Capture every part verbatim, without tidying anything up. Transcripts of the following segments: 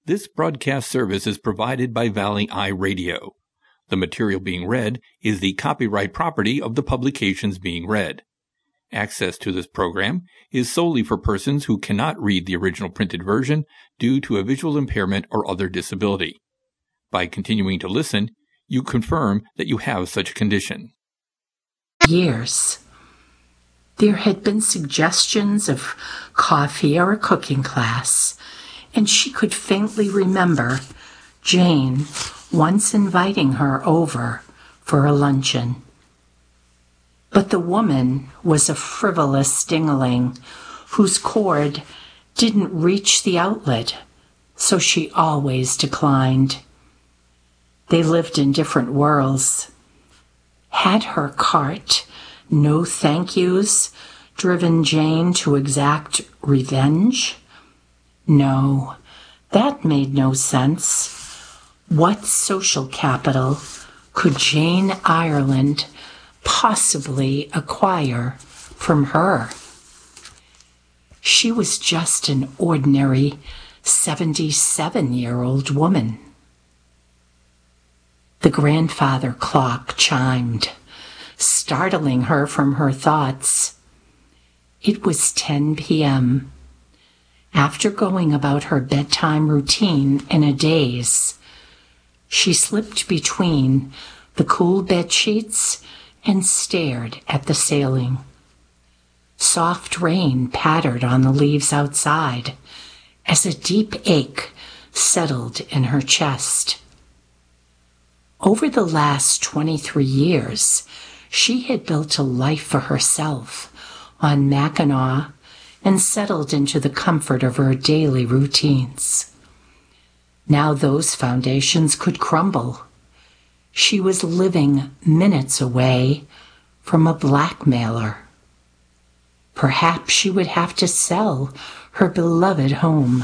This broadcast service is provided by Valley Eye Radio. The material being read is the copyright property of the publications being read. Access to this program is solely for persons who cannot read the original printed version due to a visual impairment or other disability. By continuing to listen, you confirm that you have such a condition. Years. There had been suggestions of coffee or a cooking class, and she could faintly remember Jane once inviting her over for a luncheon. But the woman was a frivolous dingaling whose cord didn't reach the outlet, so she always declined. They lived in different worlds. Had her cart, no thank yous, driven Jane to exact revenge? No, that made no sense. What social capital could Jane Ireland possibly acquire from her? She was just an ordinary seventy-seven-year-old woman. The grandfather clock chimed, startling her from her thoughts. It was ten p.m. After going about her bedtime routine in a daze, she slipped between the cool bed sheets and stared at the ceiling. Soft rain pattered on the leaves outside as a deep ache settled in her chest. Over the last twenty-three years, she had built a life for herself on Mackinac and settled into the comfort of her daily routines. Now those foundations could crumble. She was living minutes away from a blackmailer. Perhaps she would have to sell her beloved home.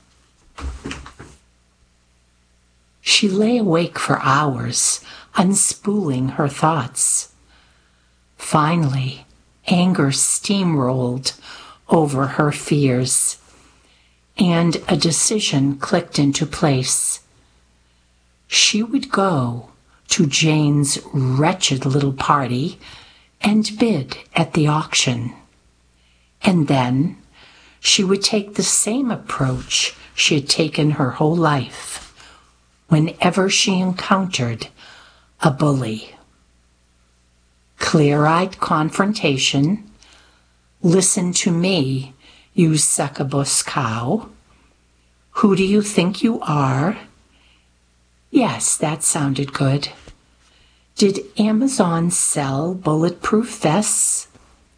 She lay awake for hours, unspooling her thoughts. Finally, anger steamrolled over her fears, and a decision clicked into place. She would go to Jane's wretched little party and bid at the auction. And then she would take the same approach she had taken her whole life whenever she encountered a bully. Clear-eyed confrontation. Listen to me, you succubus cow. Who do you think you are? Yes, that sounded good. Did Amazon sell bulletproof vests?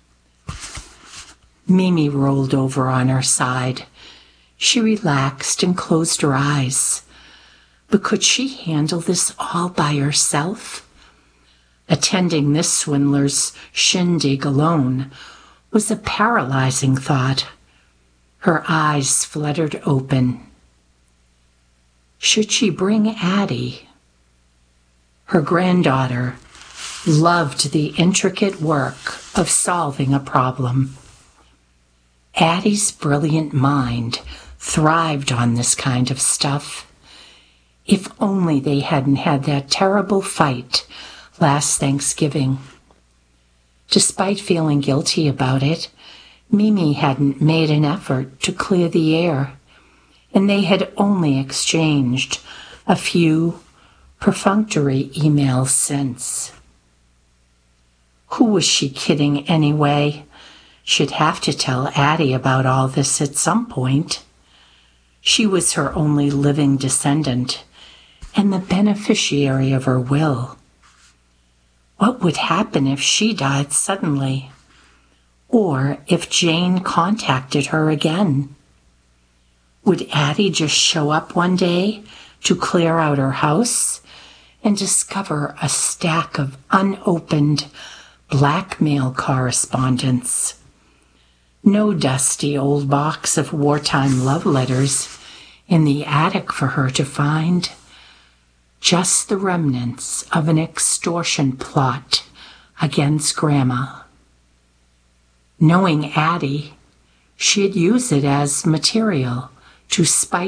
Mimi rolled over on her side. She relaxed and closed her eyes. But could she handle this all by herself? Attending this swindler's shindig alone was a paralyzing thought. Her eyes fluttered open. Should she bring Addie? Her granddaughter loved the intricate work of solving a problem. Addie's brilliant mind thrived on this kind of stuff. If only they hadn't had that terrible fight last Thanksgiving. Despite feeling guilty about it, Mimi hadn't made an effort to clear the air, and they had only exchanged a few perfunctory emails since. Who was she kidding anyway? She'd have to tell Addie about all this at some point. She was her only living descendant and the beneficiary of her will. What would happen if she died suddenly? Or if Jane contacted her again? Would Addie just show up one day to clear out her house and discover a stack of unopened blackmail correspondence? No dusty old box of wartime love letters in the attic for her to find. Just the remnants of an extortion plot against Grandma. Knowing Addie, she'd use it as material to spite